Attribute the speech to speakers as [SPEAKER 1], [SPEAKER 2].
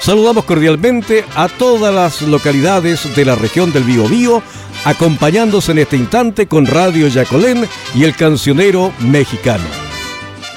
[SPEAKER 1] Saludamos cordialmente a todas las localidades de la región del Biobío, acompañándose en este instante con Radio Yacolén y el cancionero mexicano.